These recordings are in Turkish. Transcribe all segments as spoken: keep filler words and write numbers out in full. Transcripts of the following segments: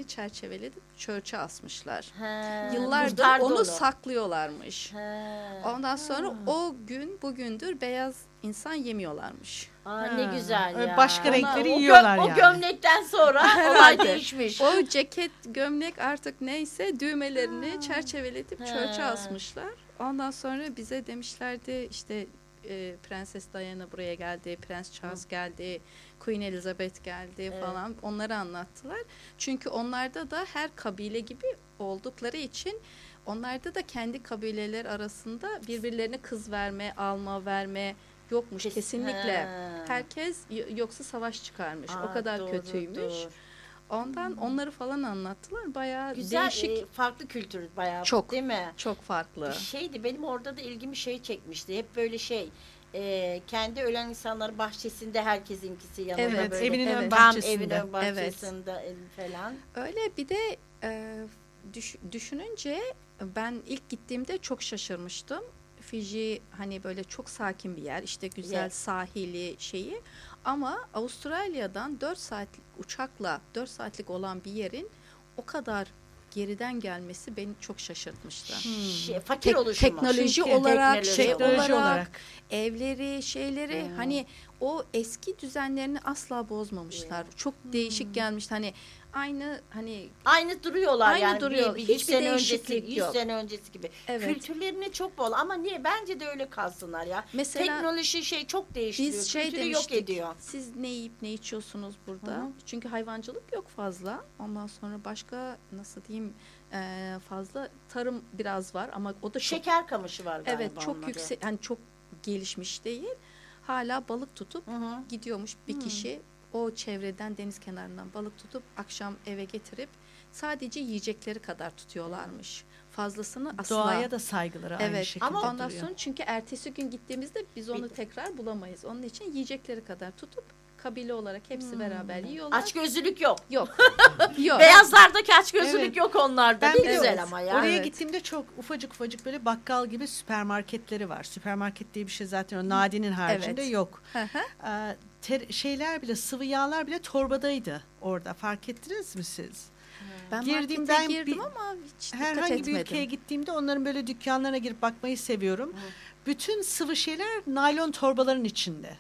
düğmelerini çerçeveledip çörçe asmışlar. He, Yıllardır kurtardı onu onu. saklıyorlarmış. He. Ondan sonra o gün bugündür beyaz insan yemiyorlarmış. Aa, ne güzel Öyle ya. başka Ona- renkleri o gö- yiyorlar O yani. gömlekten sonra olay Herhalde. değişmiş. O ceket, gömlek artık neyse düğmelerini çerçeveletip çörçe Ha. asmışlar. Ondan sonra bize demişlerdi işte e, Prenses Diana buraya geldi, Prens Charles geldi, Queen Elizabeth geldi Evet. falan. Onları anlattılar. Çünkü onlarda da her kabile gibi oldukları için onlarda da kendi kabileler arasında birbirlerine kız verme, alma, verme yokmuş Kes- kesinlikle. Ha. Herkes y- yoksa savaş çıkarmış. Aa, o kadar doğru, kötüymüş. doğru. Ondan onları falan anlattılar. Bayağı Güzel, değişik. e, farklı kültür bayağı. Çok. Değil mi? Çok farklı. Şeydi, benim orada da ilgimi şey çekmişti. Hep böyle şey, e, kendi ölen insanların bahçesinde herkesinkisi yanında Evet, böyle. evinin ön Evet. Tam bahçesinde. evin ön bahçesinde e, falan. Öyle bir de e, düş- düşününce ben ilk gittiğimde çok şaşırmıştım. Fiji hani böyle çok sakin bir yer. İşte güzel Evet. sahili şeyi. Ama Avustralya'dan dört saatlik uçakla dört saatlik olan bir yerin o kadar geriden gelmesi beni çok şaşırtmıştı. Şey, fakir Tek- oluşumu. teknoloji Çünkü olarak, teknoloji şey olarak. Teknoloji olarak, olarak. evleri, şeyleri Hmm. hani o eski düzenlerini asla bozmamışlar. Çok değişik gelmişti. Hani aynı hani Aynı duruyorlar Aynı yani. duruyor. Bir, bir yüz Hiçbir sene öncesi, değişiklik yüz yok. sene öncesi gibi. Evet. Kültürlerine çok bol ama niye? Bence de öyle kalsınlar ya. mesela Teknoloji şey çok değiştiriyor. biz şey Kültürü yok demiştik. ediyor. Siz ne yiyip ne içiyorsunuz burada? Hı hı. Çünkü hayvancılık yok fazla. Ondan sonra başka nasıl diyeyim e, fazla tarım biraz var ama o da çok Şeker kamışı var galiba. evet çok onlarda. yüksek hani çok gelişmiş değil. Hala balık tutup Hı hı. gidiyormuş bir kişi o çevreden deniz kenarından balık tutup akşam eve getirip sadece yiyecekleri kadar tutuyorlarmış. Fazlasını asla. Doğaya da saygıları aynı Evet şekilde ama ondan duruyor. sonra çünkü ertesi gün gittiğimizde biz onu Bir- tekrar bulamayız. Onun için yiyecekleri kadar tutup kabile olarak hepsi beraber yiyorlar. Açgözlülük yok. Yok. Yok. Beyazlardaki açgözlülük Evet. yok onlarda. Ben Ne bir de güzel ama ya. Oraya Evet. gittiğimde çok ufacık ufacık böyle bakkal gibi süpermarketleri var. Süpermarket diye bir şey zaten o Nadi'nin haricinde Evet. yok. Hı hı. Ee, ter- şeyler bile sıvı yağlar bile torbadaydı orada. Fark ettiniz mi siz? Ben Girdiğimden markete girdim bir- ama hiç dikkat Herhangi bir etmedim. ülkeye gittiğimde onların böyle dükkanlarına girip bakmayı seviyorum. Bütün sıvı şeyler naylon torbaların içinde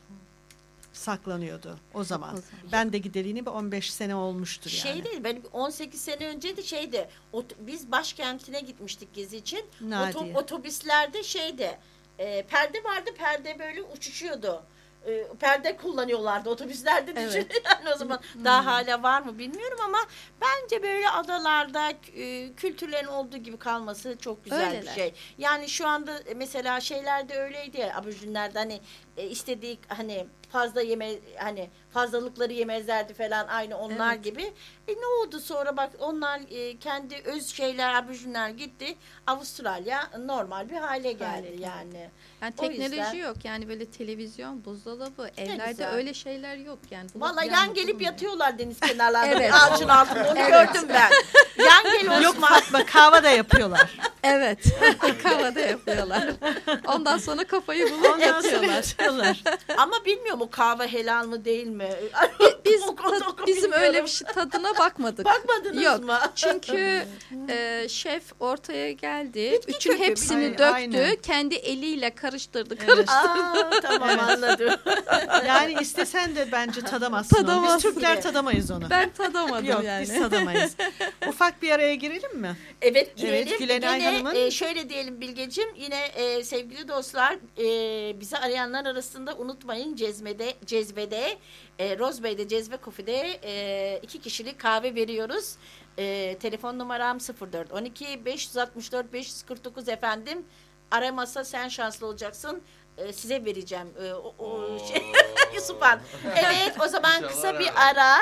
saklanıyordu o zaman. zaman. Ben de gideliğini bir on beş sene olmuştur yani. Şey değil, benim on sekiz sene önce de şeydi, ot- biz başkentine gitmiştik gezi için. Nadiye. Oto- otobüslerde şeydi, e, perde vardı, perde böyle uçuşuyordu. E, perde kullanıyorlardı otobüslerde düşün. Evet. Yani o zaman daha hala var mı bilmiyorum ama bence böyle adalarda e, kültürlerin olduğu gibi kalması çok güzel bir Öyleler. şey. Yani şu anda e, mesela şeylerde öyleydi ya, aborjinlerde hani e, istediği hani fazla yeme hani fazlalıkları yemezlerdi falan, aynı onlar Evet. gibi. E ne oldu sonra, bak onlar e, kendi öz şeyler, aborjinler gitti. Avustralya normal bir hale geldi Hale geldi. yani. Yani O teknoloji yüzden- yok yani böyle televizyon, buzdolabı, evlerde güzel. öyle şeyler yok yani. Bulut Vallahi yağmur yan gelip bulunmuyor. yatıyorlar deniz kenarlarında, Evet. bir ağacın altında, onu Evet. gördüm ben. Yan gel Yok Osman. Fatma, kahve da yapıyorlar. Evet. Kahvada yapıyorlar. Ondan sonra kafayı bulup Ondan sonra yatıyorlar. yatıyorlar. Ama bilmiyorum o kahve helal mı değil mi? Biz O konuda ta- bizim bilmiyorum. öyle bir şey tadına bakmadık. Bakmadınız Yok. mı? Çünkü e, şef ortaya geldi. Bitki Bütün kökü, hepsini bitki- döktü. aynen. Kendi eliyle karıştırdı. Evet. Karıştırdı. Aa, tamam anladım. Yani istesen de bence tadamazsın onu. Biz Tadamazsın. Türkler tadamayız onu. Ben tadamadım Yok yani. biz tadamayız. Ufak bir araya girelim mi? Evet, girelim. Evet, Gülenay Yine, Hanım'ın- e, şöyle diyelim Bilgeciğim, yine e, sevgili dostlar, e, bizi arayanlar arasında unutmayın, Cezme'de, Cezve'de, e, Rozbey'de, Cezve Coffee'de e, iki kişilik kahve veriyoruz. E, telefon numaram sıfır dört on iki beş altı dört beş kırk dokuz efendim. Aramasa sen şanslı olacaksın. E, size vereceğim. E, o, o şey, Yusuf Han. Evet, o zaman İnşallah kısa bir ararım. ara.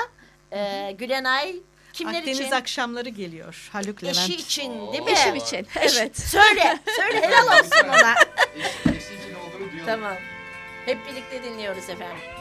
E, Gülenay kimler Akdeniz için? akşamları geliyor. Haluk Levent. Eşi için değil mi? Eşim için. Evet. Söyle, söyle, helal olsun ona. Eşi, eşi için olduğunu duyalım. Tamam. Hep birlikte dinliyoruz efendim.